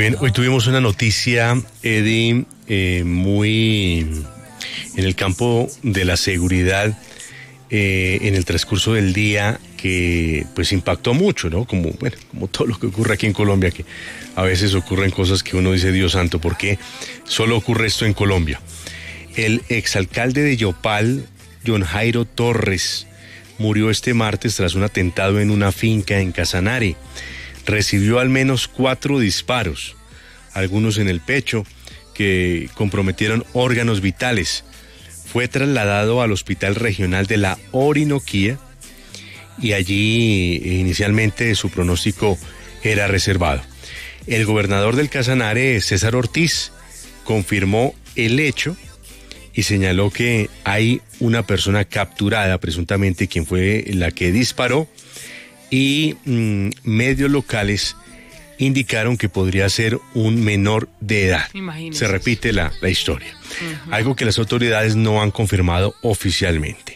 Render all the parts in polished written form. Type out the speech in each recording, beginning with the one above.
bien, hoy tuvimos una noticia, Eddie, muy en el campo de la seguridad, en el transcurso del día, que pues impactó mucho, ¿no? Como todo lo que ocurre aquí en Colombia, que a veces ocurren cosas que uno dice, Dios santo, ¿por qué solo ocurre esto en Colombia? El exalcalde de Yopal, John Jairo Torres, murió este martes tras un atentado en una finca en Casanare. Recibió al menos 4 disparos, algunos en el pecho, que comprometieron órganos vitales. Fue trasladado al Hospital Regional de la Orinoquía y allí inicialmente su pronóstico era reservado. El gobernador del Casanare, César Ortiz, confirmó el hecho y señaló que hay una persona capturada, presuntamente quien fue la que disparó, y medios locales indicaron que podría ser un menor de edad. Imagínese. Se repite la historia. Algo que las autoridades no han confirmado oficialmente.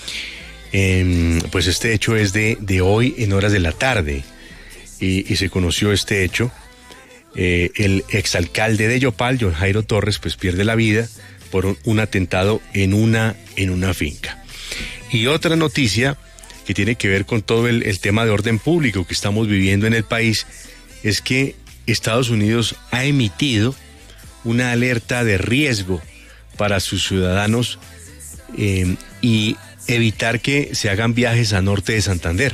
Pues este hecho es de hoy en horas de la tarde y se conoció este hecho. El exalcalde de Yopal, John Jairo Torres, pues pierde la vida por un atentado en una finca. Y otra noticia que tiene que ver con todo el tema de orden público que estamos viviendo en el país es que Estados Unidos ha emitido una alerta de riesgo para sus ciudadanos y evitar que se hagan viajes a norte de Santander.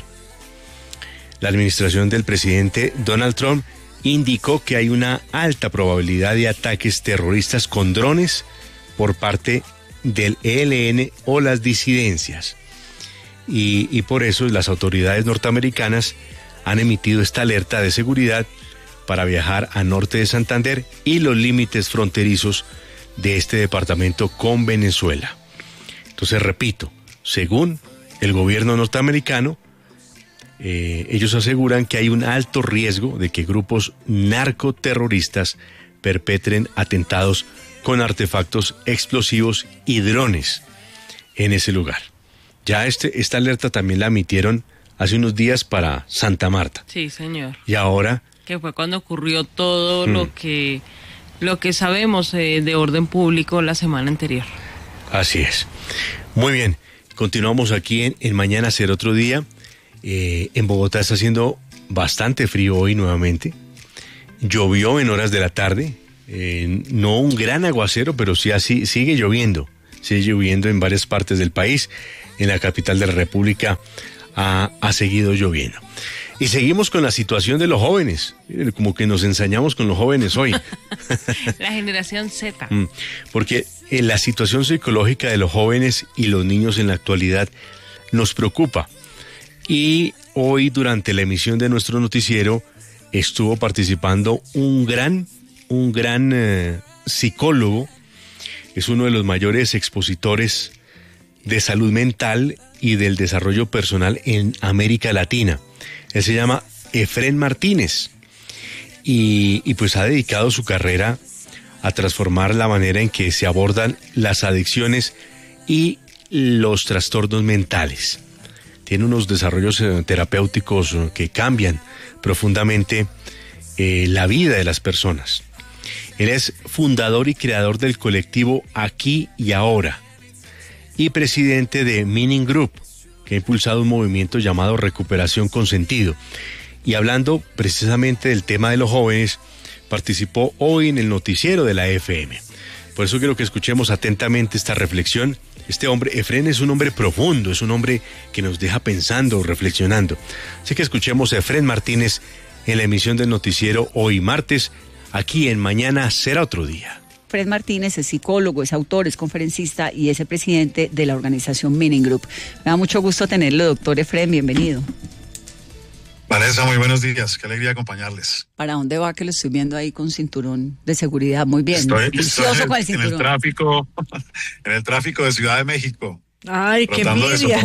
La administración del presidente Donald Trump indicó que hay una alta probabilidad de ataques terroristas con drones por parte del ELN o las disidencias. Y por eso las autoridades norteamericanas han emitido esta alerta de seguridad para viajar a norte de Santander y los límites fronterizos de este departamento con Venezuela. Entonces, repito, según el gobierno norteamericano, ellos aseguran que hay un alto riesgo de que grupos narcoterroristas perpetren atentados con artefactos explosivos y drones en ese lugar. Ya esta alerta también la emitieron hace unos días para Santa Marta. Sí, señor. Y ahora... Que fue cuando ocurrió todo lo que sabemos de orden público la semana anterior. Así es. Muy bien, continuamos aquí en Mañana Será Otro Día. En Bogotá está haciendo bastante frío hoy nuevamente. Llovió en horas de la tarde. No un gran aguacero, pero sí así sigue lloviendo. Sigue lloviendo en varias partes del país. En la capital de la República ha seguido lloviendo. Y seguimos con la situación de los jóvenes. Miren, como que nos ensañamos con los jóvenes hoy. La generación Z. Porque la situación psicológica de los jóvenes y los niños en la actualidad nos preocupa. Y hoy, durante la emisión de nuestro noticiero, estuvo participando un gran psicólogo. Es uno de los mayores expositores de salud mental y del desarrollo personal en América Latina. Él se llama Efrén Martínez y pues ha dedicado su carrera a transformar la manera en que se abordan las adicciones y los trastornos mentales. Tiene unos desarrollos terapéuticos que cambian profundamente la vida de las personas. Él es fundador y creador del colectivo Aquí y Ahora y presidente de Meaning Group, que ha impulsado un movimiento llamado Recuperación con Sentido. Y hablando precisamente del tema de los jóvenes, participó hoy en el noticiero de la FM. Por eso quiero que escuchemos atentamente esta reflexión. Este hombre, Efrén, es un hombre profundo, es un hombre que nos deja pensando, reflexionando. Así que escuchemos a Efrén Martínez en la emisión del noticiero hoy martes, aquí en Mañana Será Otro Día. Efrén Martínez es psicólogo, es autor, es conferencista y es el presidente de la organización Meaning Group. Me da mucho gusto tenerlo, doctor Efrén, bienvenido. Vanessa, muy buenos días, qué alegría acompañarles. ¿Para dónde va que lo estoy viendo ahí con cinturón de seguridad? Muy bien, estoy con el cinturón. En el tráfico de Ciudad de México. Ay, qué envidia.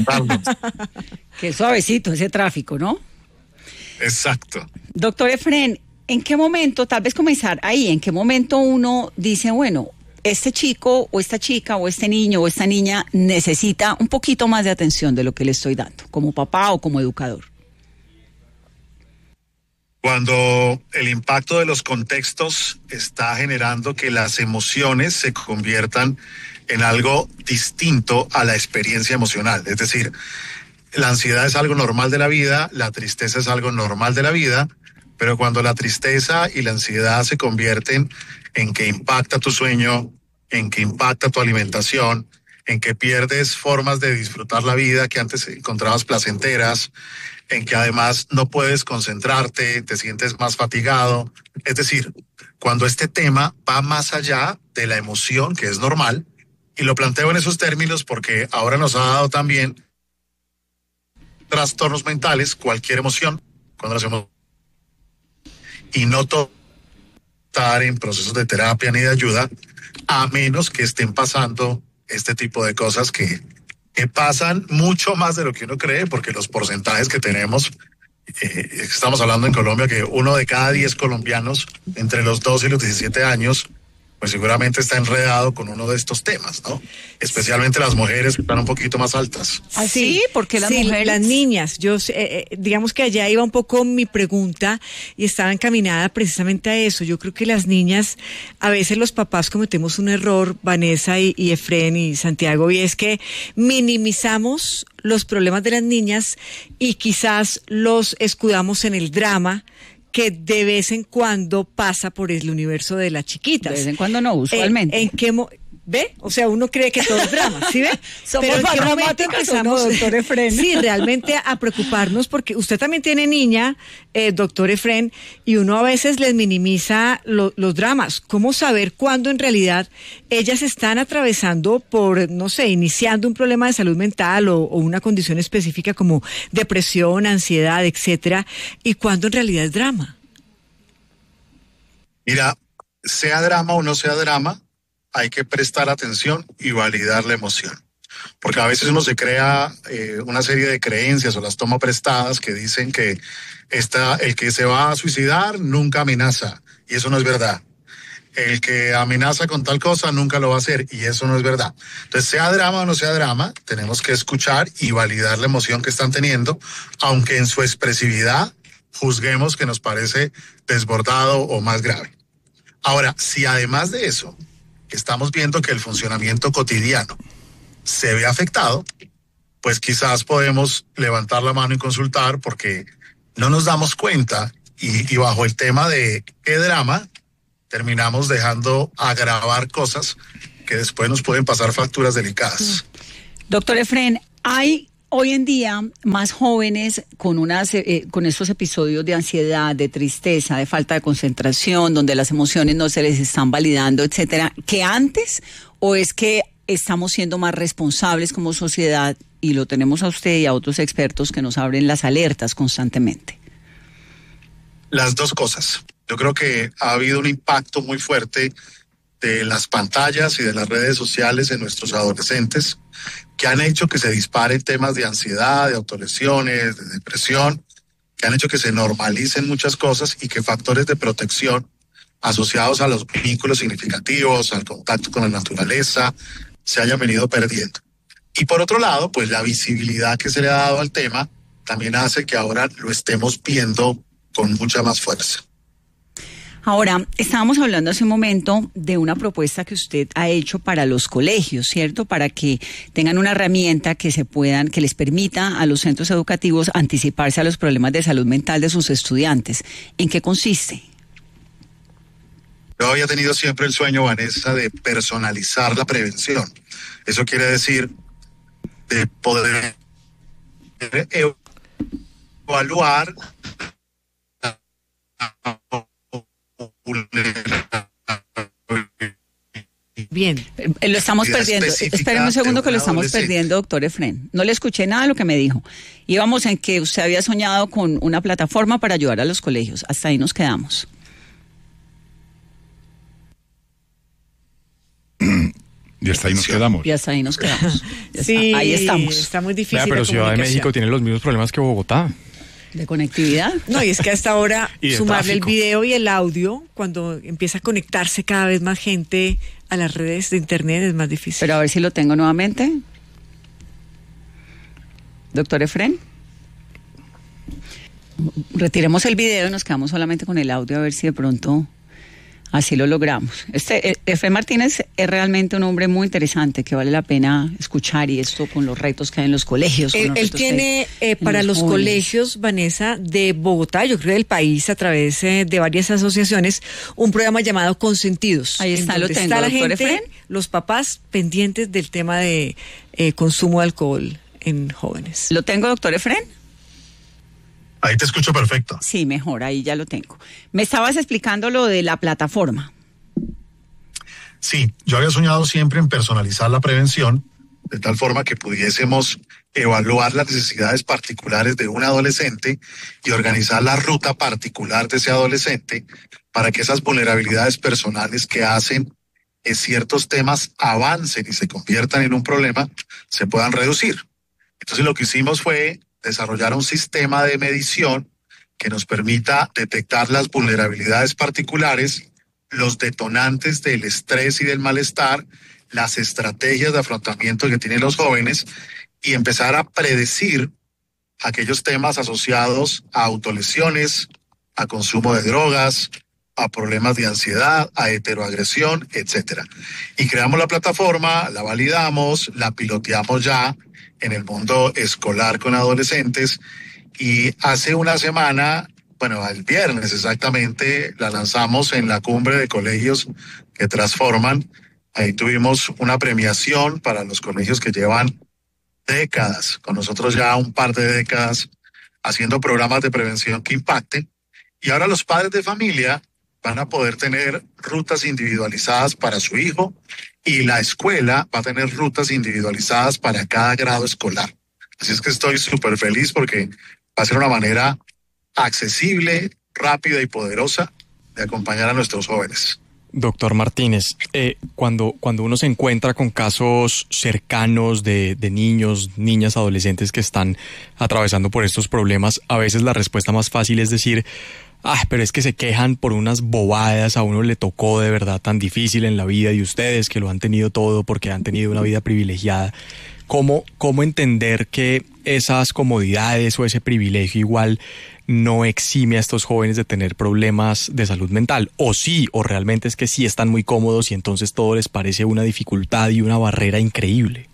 Qué suavecito ese tráfico, ¿no? Exacto. Doctor Efrén, ¿en qué momento, tal vez comenzar ahí, en qué momento uno dice, bueno, este chico o esta chica o este niño o esta niña necesita un poquito más de atención de lo que le estoy dando, como papá o como educador? Cuando el impacto de los contextos está generando que las emociones se conviertan en algo distinto a la experiencia emocional. Es decir, la ansiedad es algo normal de la vida, la tristeza es algo normal de la vida, pero cuando la tristeza y la ansiedad se convierten en que impacta tu sueño, en que impacta tu alimentación, en que pierdes formas de disfrutar la vida que antes encontrabas placenteras, en que además no puedes concentrarte, te sientes más fatigado. Es decir, cuando este tema va más allá de la emoción, que es normal, y lo planteo en esos términos porque ahora nos ha dado también trastornos mentales, cualquier emoción, cuando las emociones, y no todo estar en procesos de terapia ni de ayuda, a menos que estén pasando este tipo de cosas que pasan mucho más de lo que uno cree, porque los porcentajes que tenemos, estamos hablando en Colombia que 1 de cada 10 colombianos entre los 12 y los 17 años, pues seguramente está enredado con uno de estos temas, ¿no? Especialmente las mujeres que están un poquito más altas. Sí, porque las mujeres, las niñas, yo digamos que allá iba un poco mi pregunta y estaba encaminada precisamente a eso. Yo creo que las niñas, a veces los papás cometemos un error, Vanessa y Efren y Santiago, y es que minimizamos los problemas de las niñas y quizás los escudamos en el drama que de vez en cuando pasa por el universo de las chiquitas. De vez en cuando no, usualmente. ¿Ve? O sea, uno cree que todo es drama, ¿sí ve? Somos más dramáticas, empezamos, doctor Efren. Sí, realmente a preocuparnos, porque usted también tiene niña, doctor Efren, y uno a veces les minimiza los dramas. ¿Cómo saber cuándo en realidad ellas están atravesando por, no sé, iniciando un problema de salud mental o una condición específica como depresión, ansiedad, etcétera, y cuándo en realidad es drama? Mira, sea drama o no sea drama, hay que prestar atención y validar la emoción. Porque a veces uno se crea una serie de creencias o las toma prestadas que dicen que el que se va a suicidar nunca amenaza, y eso no es verdad. El que amenaza con tal cosa nunca lo va a hacer, y eso no es verdad. Entonces, sea drama o no sea drama, tenemos que escuchar y validar la emoción que están teniendo, aunque en su expresividad juzguemos que nos parece desbordado o más grave. Ahora, si además de eso estamos viendo que el funcionamiento cotidiano se ve afectado, pues quizás podemos levantar la mano y consultar, porque no nos damos cuenta y bajo el tema de qué drama terminamos dejando agravar cosas que después nos pueden pasar facturas delicadas. Doctor Efren, hay hoy en día más jóvenes con estos episodios de ansiedad, de tristeza, de falta de concentración, donde las emociones no se les están validando, etcétera, que antes, o es que estamos siendo más responsables como sociedad y lo tenemos a usted y a otros expertos que nos abren las alertas constantemente? Las dos cosas. Yo creo que ha habido un impacto muy fuerte de las pantallas y de las redes sociales en nuestros adolescentes, que han hecho que se disparen temas de ansiedad, de autolesiones, de depresión, que han hecho que se normalicen muchas cosas y que factores de protección asociados a los vínculos significativos, al contacto con la naturaleza, se hayan venido perdiendo. Y por otro lado, pues la visibilidad que se le ha dado al tema también hace que ahora lo estemos viendo con mucha más fuerza. Ahora, estábamos hablando hace un momento de una propuesta que usted ha hecho para los colegios, ¿cierto? Para que tengan una herramienta que les permita a los centros educativos anticiparse a los problemas de salud mental de sus estudiantes. ¿En qué consiste? Yo había tenido siempre el sueño, Vanessa, de personalizar la prevención. Eso quiere decir de poder evaluar Bien. Lo estamos perdiendo. Espérenme un segundo que lo estamos perdiendo, doctor Efren. No le escuché nada de lo que me dijo. Íbamos en que usted había soñado con una plataforma para ayudar a los colegios. Hasta ahí nos quedamos. Y hasta ahí nos quedamos. Y hasta ahí nos quedamos. Sí, ahí estamos. Está muy difícil. Pero Ciudad de México tiene los mismos problemas que Bogotá. ¿De conectividad? No, y es que hasta ahora sumarle tráfico. el video y el audio, cuando empieza a conectarse cada vez más gente a las redes de internet, es más difícil. Pero a ver si lo tengo nuevamente. Doctor Efren. retiremos el video y nos quedamos solamente con el audio a ver si de pronto así lo logramos. Efraín Martínez es realmente un hombre muy interesante que vale la pena escuchar, y esto con los retos que hay en los colegios. Él tiene para los colegios, Vanessa, de Bogotá, yo creo del país, a través de varias asociaciones, un programa llamado Consentidos. Ahí está, lo tengo, está la doctor gente, Efraín. los papás pendientes del tema de consumo de alcohol en jóvenes. ¿Lo tengo, doctor Efraín? Ahí te escucho perfecto. Sí, mejor, ahí ya lo tengo. Me estabas explicando lo de la plataforma. Sí, yo había soñado siempre en personalizar la prevención de tal forma que pudiésemos evaluar las necesidades particulares de un adolescente y organizar la ruta particular de ese adolescente para que esas vulnerabilidades personales que hacen ciertos temas avancen y se conviertan en un problema, se puedan reducir. Entonces lo que hicimos fue desarrollar un sistema de medición que nos permita detectar las vulnerabilidades particulares, los detonantes del estrés y del malestar, las estrategias de afrontamiento que tienen los jóvenes y empezar a predecir aquellos temas asociados a autolesiones, a consumo de drogas, a problemas de ansiedad, a heteroagresión, etcétera. Y creamos la plataforma, la validamos, la piloteamos ya en el mundo escolar con adolescentes, y hace una semana, bueno, el viernes exactamente, la lanzamos en la cumbre de colegios que transforman. Ahí tuvimos una premiación para los colegios que llevan décadas, con nosotros ya un par de décadas, haciendo programas de prevención que impacten, y ahora los padres de familia van a poder tener rutas individualizadas para su hijo, y la escuela va a tener rutas individualizadas para cada grado escolar. Así es que estoy súper feliz porque va a ser una manera accesible, rápida y poderosa de acompañar a nuestros jóvenes. Doctor Martínez, cuando uno se encuentra con casos cercanos de niños, niñas, adolescentes que están atravesando por estos problemas, a veces la respuesta más fácil es decir: pero es que se quejan por unas bobadas, a uno le tocó de verdad tan difícil en la vida, y ustedes que lo han tenido todo porque han tenido una vida privilegiada. ¿Cómo entender que esas comodidades o ese privilegio igual no exime a estos jóvenes de tener problemas de salud mental? O sí, o realmente es que sí están muy cómodos y entonces todo les parece una dificultad y una barrera increíble.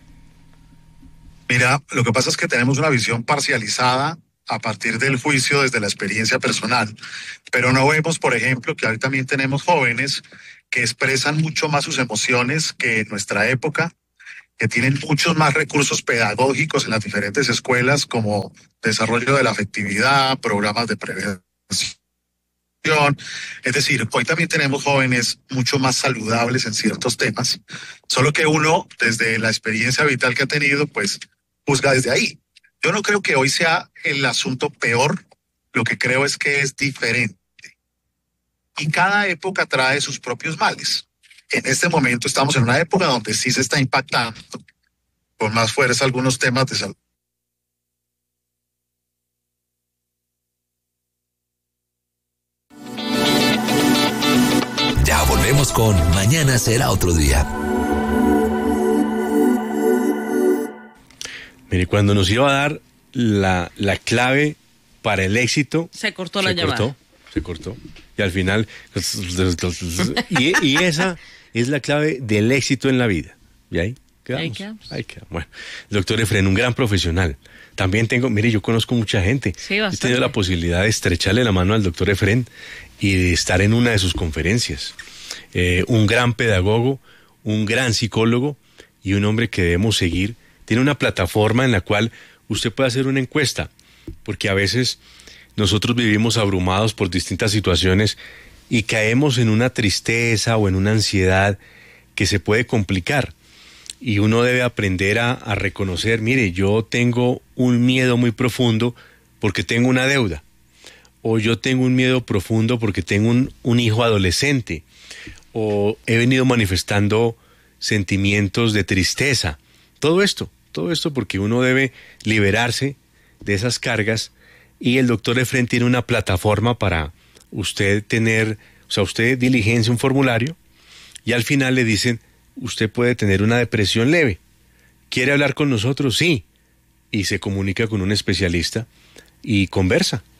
Mira, lo que pasa es que tenemos una visión parcializada a partir del juicio desde la experiencia personal, pero no vemos, por ejemplo, que hoy también tenemos jóvenes que expresan mucho más sus emociones que en nuestra época, que tienen muchos más recursos pedagógicos en las diferentes escuelas, como desarrollo de la afectividad, programas de prevención. Es decir, hoy también tenemos jóvenes mucho más saludables en ciertos temas, solo que uno, desde la experiencia vital que ha tenido, pues juzga desde ahí. Yo no creo que hoy sea el asunto peor, lo que creo es que es diferente. Y cada época trae sus propios males. En este momento estamos en una época donde sí se está impactando con más fuerza algunos temas de salud. Ya volvemos con Mañana será otro día. Mire, cuando nos iba a dar la clave para el éxito... Se cortó la llamada. Se cortó. Y al final... Y esa es la clave del éxito en la vida. ¿Y ahí quedamos? Ahí quedamos. Bueno, el doctor Efraín, un gran profesional. También yo conozco mucha gente. Sí, bastante. He tenido la posibilidad de estrecharle la mano al doctor Efraín y de estar en una de sus conferencias. Un gran pedagogo, un gran psicólogo y un hombre que debemos seguir. Tiene una plataforma en la cual usted puede hacer una encuesta, porque a veces nosotros vivimos abrumados por distintas situaciones y caemos en una tristeza o en una ansiedad que se puede complicar. Y uno debe aprender a reconocer, mire, yo tengo un miedo muy profundo porque tengo una deuda. O yo tengo un miedo profundo porque tengo un hijo adolescente. O he venido manifestando sentimientos de tristeza. Todo esto porque uno debe liberarse de esas cargas, y el doctor Efraín tiene una plataforma para usted tener, usted diligencia un formulario y al final le dicen, usted puede tener una depresión leve. ¿Quiere hablar con nosotros? Sí. Y se comunica con un especialista y conversa.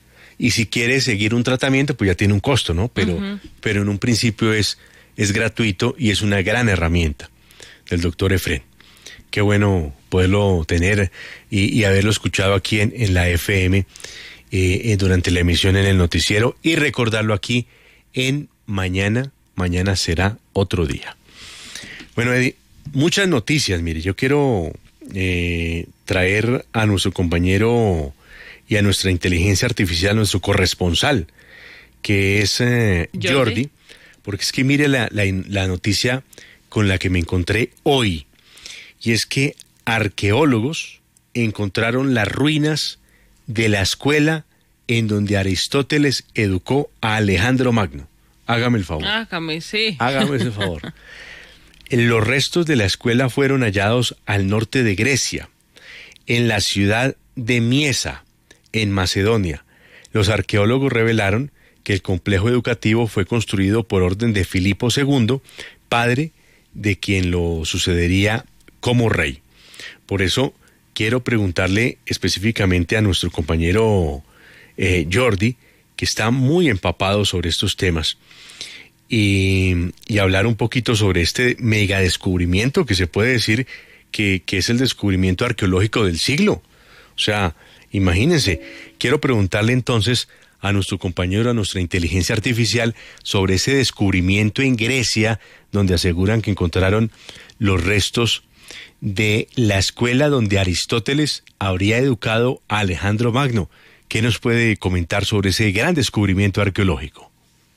y si quiere seguir un tratamiento, pues ya tiene un costo, ¿no? Pero en un principio es gratuito y es una gran herramienta del doctor Efrén. Qué bueno poderlo tener y haberlo escuchado aquí en la FM durante la emisión en el noticiero y recordarlo aquí en Mañana será otro día. Bueno, Eddie, muchas noticias. Mire, yo quiero traer a nuestro compañero y a nuestra inteligencia artificial, nuestro corresponsal, que es Jordi, porque es que mire la noticia con la que me encontré hoy, y es que arqueólogos encontraron las ruinas de la escuela en donde Aristóteles educó a Alejandro Magno. Hágame el favor. Hágame ese favor. Los restos de la escuela fueron hallados al norte de Grecia, en la ciudad de Miesa, en Macedonia. Los arqueólogos revelaron que el complejo educativo fue construido por orden de Filipo II, padre de quien lo sucedería como rey. Por eso quiero preguntarle específicamente a nuestro compañero Jordi, que está muy empapado sobre estos temas, y hablar un poquito sobre este mega descubrimiento que se puede decir que es el descubrimiento arqueológico del siglo. O sea, imagínense, quiero preguntarle entonces a nuestro compañero, a nuestra inteligencia artificial, sobre ese descubrimiento en Grecia, donde aseguran que encontraron los restos de la escuela donde Aristóteles habría educado a Alejandro Magno. ¿Qué nos puede comentar sobre ese gran descubrimiento arqueológico?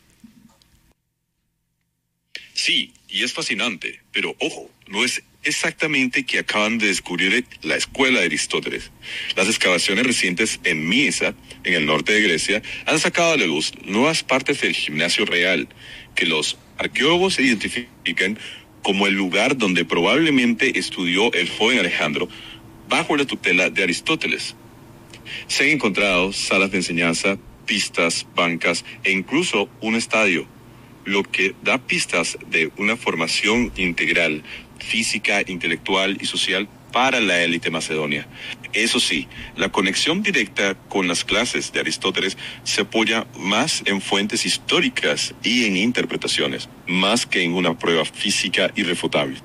Sí, y es fascinante, pero ojo, no es exactamente que acaban de descubrir la escuela de Aristóteles. Las excavaciones recientes en Miesa, en el norte de Grecia, han sacado a la luz nuevas partes del gimnasio real, que los arqueólogos identifican como el lugar donde probablemente estudió el joven Alejandro bajo la tutela de Aristóteles. Se han encontrado salas de enseñanza, pistas, bancas e incluso un estadio, lo que da pistas de una formación integral, física, intelectual y social para la élite macedonia. Eso sí, la conexión directa con las clases de Aristóteles se apoya más en fuentes históricas y en interpretaciones, más que en una prueba física irrefutable.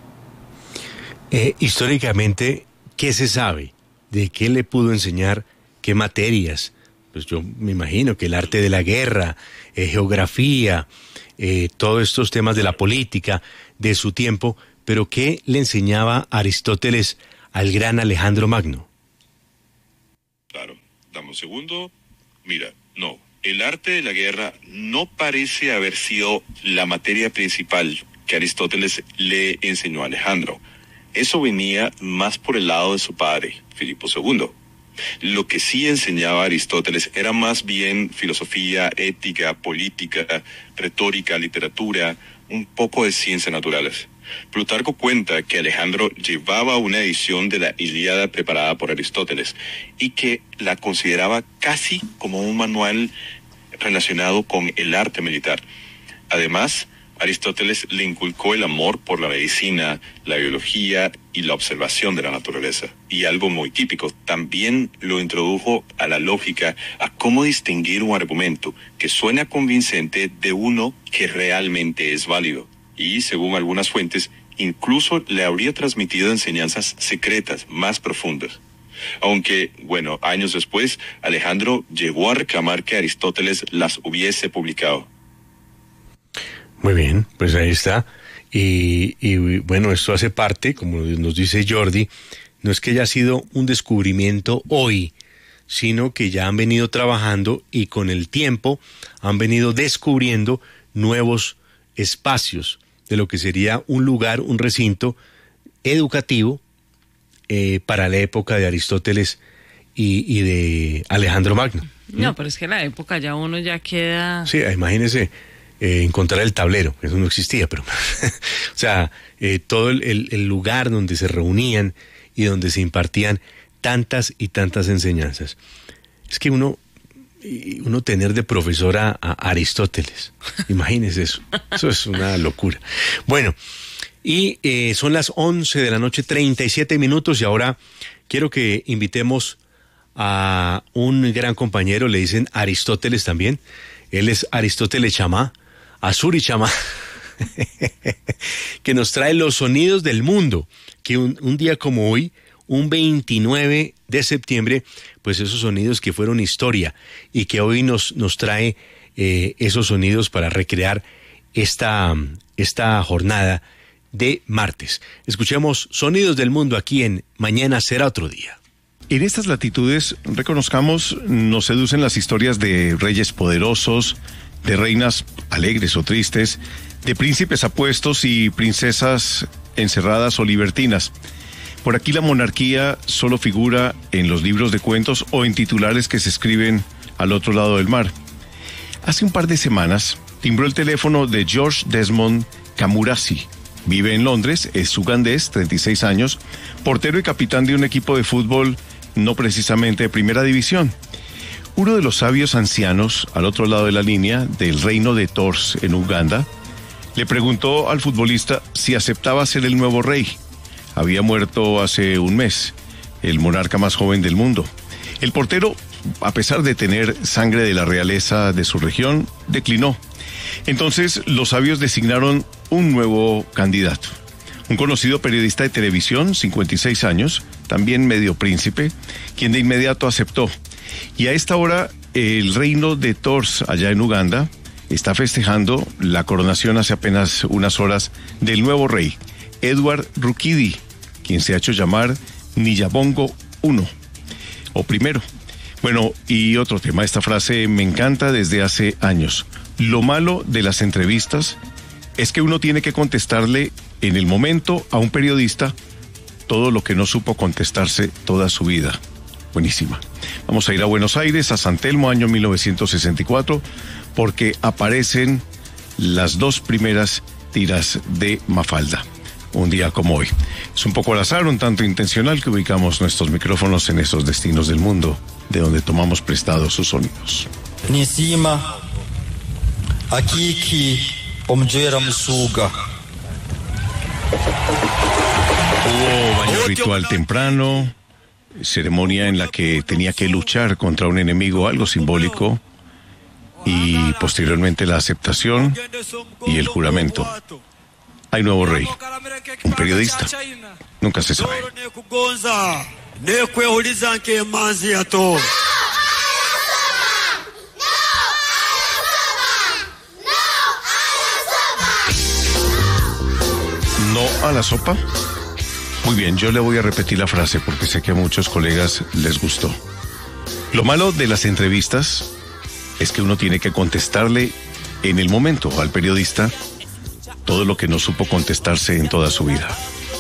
Históricamente, ¿qué se sabe? ¿De qué le pudo enseñar? ¿Qué materias? Pues yo me imagino que el arte de la guerra, geografía, todos estos temas de la política de su tiempo, pero ¿qué le enseñaba Aristóteles al gran Alejandro Magno? Claro, dame un segundo. Mira, no, el arte de la guerra no parece haber sido la materia principal que Aristóteles le enseñó a Alejandro. Eso venía más por el lado de su padre, Filipo II. Lo que sí enseñaba Aristóteles era más bien filosofía, ética, política, retórica, literatura, un poco de ciencias naturales. Plutarco cuenta que Alejandro llevaba una edición de la Ilíada preparada por Aristóteles y que la consideraba casi como un manual relacionado con el arte militar. Además, Aristóteles le inculcó el amor por la medicina, la biología y la observación de la naturaleza. Y algo muy típico, también lo introdujo a la lógica, a cómo distinguir un argumento que suena convincente de uno que realmente es válido. Y, según algunas fuentes, incluso le habría transmitido enseñanzas secretas más profundas. Aunque, bueno, años después, Alejandro llegó a reclamar que Aristóteles las hubiese publicado. Muy bien, pues ahí está. Y bueno, esto hace parte, como nos dice Jordi, no es que haya sido un descubrimiento hoy, sino que ya han venido trabajando y con el tiempo han venido descubriendo nuevos espacios de lo que sería un lugar, un recinto educativo para la época de Aristóteles y de Alejandro Magno. No, pero es que la época ya uno ya queda... Sí, imagínese encontrar el tablero, eso no existía, pero o sea, todo el lugar donde se reunían y donde se impartían tantas y tantas enseñanzas. Es que uno tener de profesor a Aristóteles, imagínese eso es una locura. Bueno, y son las 11 de la noche, 37 minutos, y ahora quiero que invitemos a un gran compañero, le dicen Aristóteles también. Él es Aristóteles Chamá, Azuri Chamá, que nos trae los sonidos del mundo, que un día como hoy, un 29 de septiembre, pues esos sonidos que fueron historia y que hoy nos trae esos sonidos para recrear esta jornada de martes. Escuchemos Sonidos del Mundo aquí en Mañana Será Otro Día. En estas latitudes, reconozcamos, nos seducen las historias de reyes poderosos, de reinas alegres o tristes, de príncipes apuestos y princesas encerradas o libertinas. Por aquí la monarquía solo figura en los libros de cuentos o en titulares que se escriben al otro lado del mar. Hace un par de semanas timbró el teléfono de George Desmond Camurasi. Vive en Londres, es ugandés, 36 años, portero y capitán de un equipo de fútbol no precisamente de primera división. Uno de los sabios ancianos al otro lado de la línea del reino de Tors en Uganda le preguntó al futbolista si aceptaba ser el nuevo rey. Había muerto hace un mes, el monarca más joven del mundo. El portero, a pesar de tener sangre de la realeza de su región, declinó. Entonces los sabios designaron un nuevo candidato. Un conocido periodista de televisión, 56 años, también medio príncipe, quien de inmediato aceptó. Y a esta hora, el reino de Tors, allá en Uganda, está festejando la coronación hace apenas unas horas del nuevo rey, Edward Rukidi, quien se ha hecho llamar Niyabongo I, o primero. Bueno, y otro tema, esta frase me encanta desde hace años. Lo malo de las entrevistas es que uno tiene que contestarle en el momento a un periodista todo lo que no supo contestarse toda su vida. Buenísima. Vamos a ir a Buenos Aires, a San Telmo, año 1964, porque aparecen las dos primeras tiras de Mafalda, un día como hoy. Es un poco al azar, un tanto intencional, que ubicamos nuestros micrófonos en esos destinos del mundo, de donde tomamos prestados sus sonidos. Nisima, Akiki, Omjera Msuga. Hubo baño ritual temprano, ceremonia en la que tenía que luchar contra un enemigo, algo simbólico, y posteriormente la aceptación y el juramento. Hay nuevo rey, un periodista, nunca se sabe. ¿No a la sopa? Muy bien, yo le voy a repetir la frase porque sé que a muchos colegas les gustó. Lo malo de las entrevistas es que uno tiene que contestarle en el momento al periodista todo lo que no supo contestarse en toda su vida.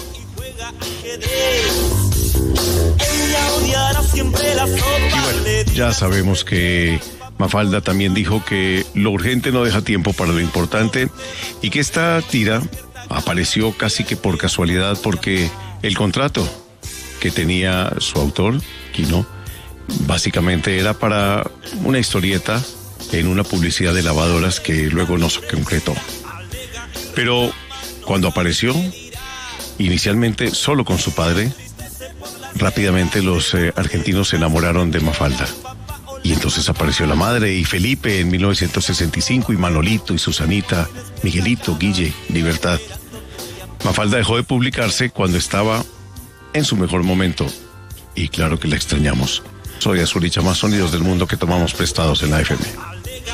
Y bueno, ya sabemos que Mafalda también dijo que lo urgente no deja tiempo para lo importante y que esta tira apareció casi que por casualidad porque el contrato que tenía su autor, Quino, básicamente era para una historieta en una publicidad de lavadoras que luego no se concretó. Pero cuando apareció, inicialmente solo con su padre, rápidamente los argentinos se enamoraron de Mafalda. Y entonces apareció la madre y Felipe en 1965 y Manolito y Susanita, Miguelito, Guille, Libertad. Mafalda dejó de publicarse cuando estaba en su mejor momento y claro que la extrañamos. Soy Azuri Chamá, sonidos del mundo que tomamos prestados en la FM.